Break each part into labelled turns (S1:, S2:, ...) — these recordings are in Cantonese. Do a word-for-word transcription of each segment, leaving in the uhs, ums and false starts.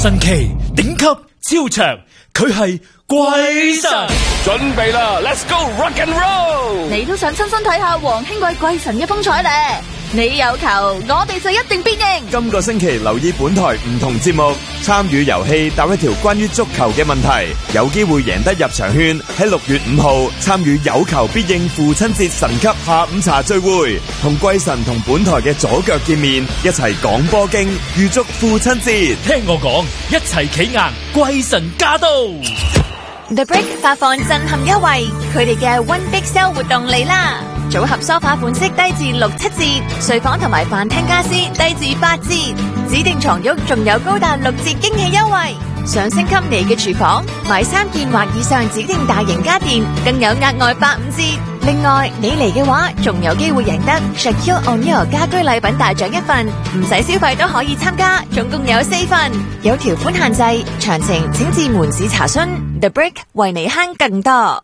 S1: 神奇、頂級、超長，佢係鬼神。
S2: 準備啦 ，Let's go rock and roll！
S3: 你都想親身睇下黃興貴鬼神嘅風采咧？你有球，我哋就一定必應。
S4: 今個星期留意本台唔同節目，參與遊戲答一條關於足球嘅問題，有機會贏得入場券。喺六月五號參與有球必應父親節神級下午茶聚會，同鬼神同本台嘅左腳見面，一齊講波經，預祝父親節。
S1: 聽我講，一齊企硬，鬼神駕到！
S5: The Brick 發放震撼優惠，佢哋嘅 One Big Sale 活動嚟啦！組合梳化款式低至六七折，睡房同埋飯廳家私低至八折，指定床褥仲有高達六折驚喜優惠。想升級你嘅廚房，買三件或以上指定大型家電，更有額外八五折。另外，你嚟嘅話，仲有機會贏得 Shaquille O'Neal 家居禮品大獎一份，唔使消費都可以參加，總共有四份，有條款限制，詳情請至門市查詢。The Brick 為你慳更多。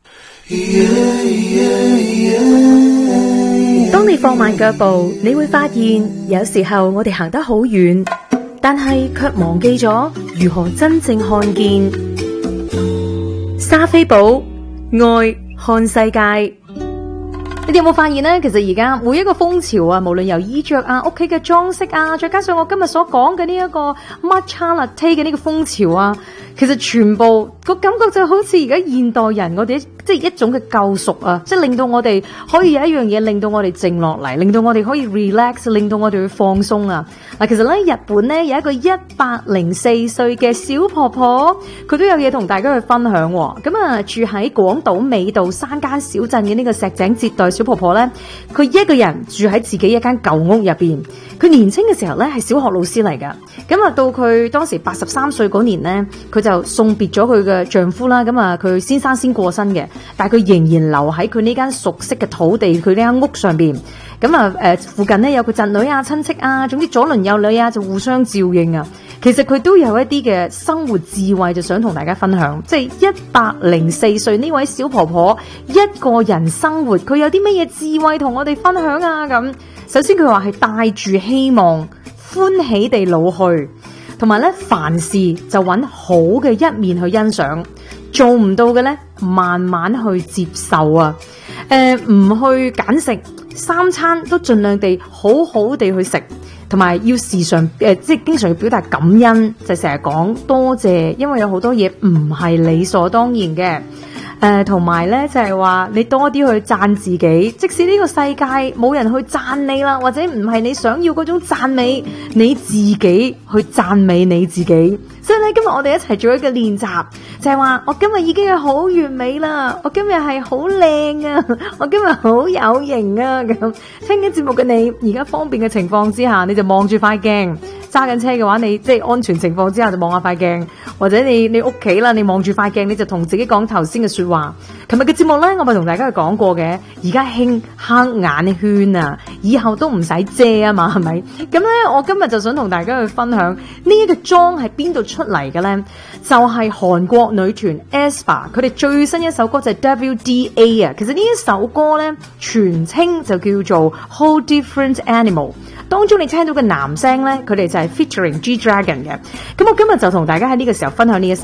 S6: 當你放慢腳步，你會發現有時候我哋行得好遠，但係卻忘記咗如何真正看見。莎菲寶愛看世界。你哋有冇發現呢？其實而家每一個風潮啊，無論由衣着啊、屋企嘅裝飾啊，再加上我今日所講嘅呢一個 matcha latte 嘅呢個風潮啊，其實全部個感覺就好似而家現代人我哋即係一種嘅救贖啊，即係令到我哋可以有一樣嘢令到我哋靜落嚟，令到我哋可以 relax， 令到我哋去放鬆啊。嗱，其實咧日本咧有一個一百零四歲嘅小婆婆，佢都有嘢同大家去分享喎。咁啊，住喺廣島尾道山間小鎮嘅呢個石井節代小婆婆咧，佢一個人住喺自己一間舊屋入邊。佢年輕嘅時候咧係小學老師嚟噶，咁啊到佢當時八十三歲嗰年咧，佢就送別咗佢嘅丈夫啦。咁啊佢先生先過身嘅，但係佢仍然留喺佢呢間熟悉嘅土地，佢呢間屋上邊。咁啊誒附近咧有個侄女啊、親戚啊，總之左鄰右里啊就互相照應啊。其實佢都有一啲嘅生活智慧，就想同大家分享。即係一百零四歲呢位小婆婆一個人生活，佢有啲乜嘢智慧同我哋分享啊？咁首先佢話係帶住希望，歡喜地老去，同埋咧凡事就揾好嘅一面去欣賞，做唔到嘅咧慢慢去接受啊。誒、呃，唔去揀食，三餐都盡量地好好地去食，同埋要時常誒、呃，即係經常要表達感恩，就成日講多謝，因為有好多嘢唔係理所當然嘅。誒，同埋咧就係話你多啲去讚自己，即使呢個世界冇人去讚你啦，或者唔係你想要嗰種讚美，你自己去讚美你自己。所以咧今日我哋一齊做一個練習，就係話我今日已經係好完美啦，我今日係好靚啊，我今日好有型啊。咁聽緊節目嘅你，而家方便嘅情況之下，你就望住塊鏡。揸緊車嘅話，你即係安全情況之下就望下塊鏡，或者你你屋企啦，你望住塊鏡，你就同自己講頭先嘅說話。琴日嘅節目咧，我咪同大家去講過嘅，而家興黑眼圈啊，以後都唔使遮啊嘛，係咪？咁咧，我今日就想同大家去分享呢一個妝係邊度出嚟嘅咧，就係韓國女團 aespa 佢哋最新一首歌就係 W D A 啊。其實呢一首歌咧，全稱就叫做 Whole Different Animal。當中你聽到嘅男聲咧，佢哋就係 featuring G Dragon 嘅。咁我今日就同大家喺呢個時候分享呢一首